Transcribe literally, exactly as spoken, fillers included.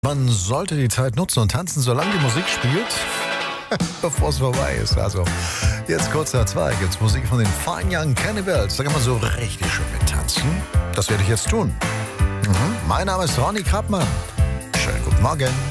Man sollte die Zeit nutzen und tanzen, solange die Musik spielt, bevor es vorbei ist. Also, jetzt kurz nach zwei gibt's Musik von den Fine Young Cannibals. Da kann man so richtig schön mit tanzen. Das werde ich jetzt tun. Mhm. Mein Name ist Ronny Krappmann. Schönen guten Morgen.